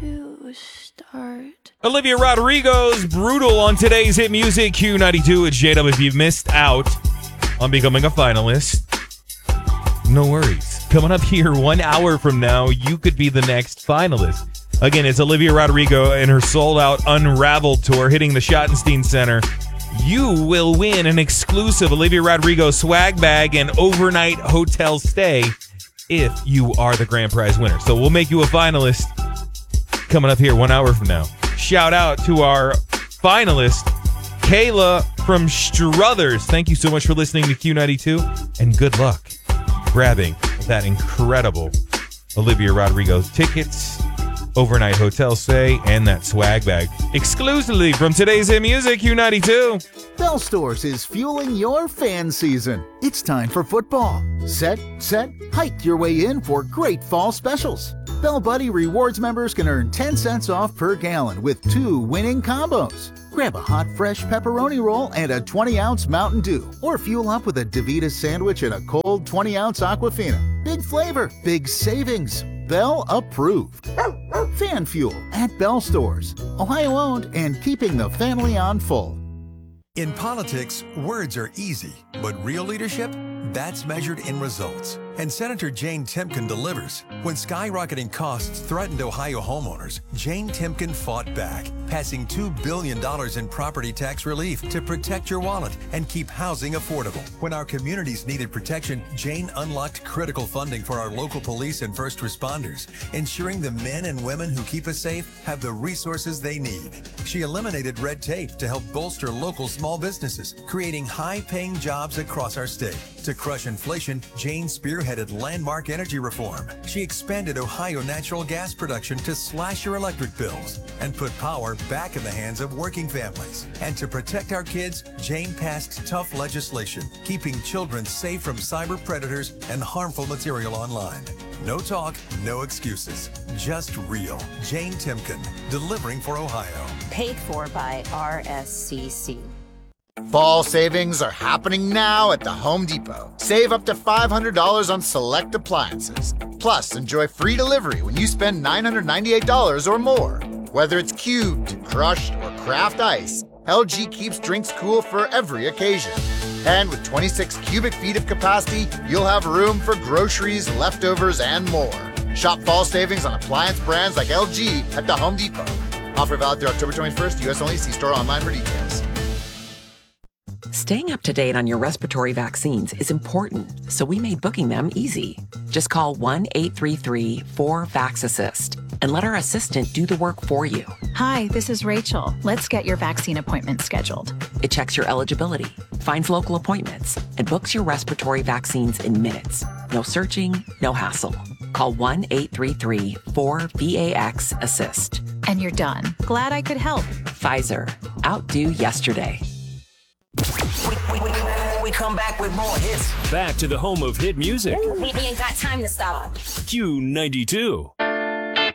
to start. Olivia Rodrigo's Brutal on today's hit music. Q92 at JW. If you've missed out on becoming a finalist, no worries. Coming up here 1 hour from now, you could be the next finalist. Again, it's Olivia Rodrigo and her sold-out Unraveled tour hitting the Schottenstein Center. You will win an exclusive Olivia Rodrigo swag bag and overnight hotel stay if you are the grand prize winner. So we'll make you a finalist coming up here 1 hour from now. Shout out to our finalist, Kayla from Struthers. Thank you so much for listening to Q92, and good luck grabbing that incredible Olivia Rodrigo tickets, overnight hotel stay, and that swag bag. Exclusively from today's hit music, Q92. Bell Stores is fueling your fan season. It's time for football. Set, hike your way in for great fall specials. Bell Buddy Rewards members can earn 10 cents off per gallon with 2 winning combos. Grab a hot, fresh pepperoni roll and a 20-ounce Mountain Dew, or fuel up with a DeVita sandwich and a cold 20-ounce Aquafina. Big flavor, big savings. Bell approved. Fan Fuel at Bell Stores. Ohio owned and keeping the family on full. In politics, words are easy, but real leadership, that's measured in results. And Senator Jane Timken delivers. When skyrocketing costs threatened Ohio homeowners, Jane Timken fought back, passing $2 billion in property tax relief to protect your wallet and keep housing affordable. When our communities needed protection, Jane unlocked critical funding for our local police and first responders, ensuring the men and women who keep us safe have the resources they need. She eliminated red tape to help bolster local small businesses, creating high-paying jobs across our state. To crush inflation, Jane spearheaded landmark energy reform. She expanded Ohio natural gas production to slash your electric bills and put power back in the hands of working families. And to protect our kids, Jane passed tough legislation, keeping children safe from cyber predators and harmful material online. No talk, no excuses, just real. Jane Timken, delivering for Ohio. Paid for by RSCC. Fall savings are happening now at the Home Depot. Save up to $500 on select appliances. Plus, enjoy free delivery when you spend $998 or more. Whether it's cubed, crushed, or craft ice, LG keeps drinks cool for every occasion. And with 26 cubic feet of capacity, you'll have room for groceries, leftovers, and more. Shop fall savings on appliance brands like LG at the Home Depot. Offer valid through October 21st, U.S. only. See store online for details. Staying up to date on your respiratory vaccines is important, so we made booking them easy. Just call 1-833-4-VAX-ASSIST and let our assistant do the work for you. Hi, this is Rachel. Let's get your vaccine appointment scheduled. It checks your eligibility, finds local appointments, and books your respiratory vaccines in minutes. No searching, no hassle. Call 1-833-4-VAX-ASSIST. And you're done. Glad I could help. Pfizer. Outdo yesterday. We come back with more hits. Back to the home of hit music. We ain't got time to stop. Q92.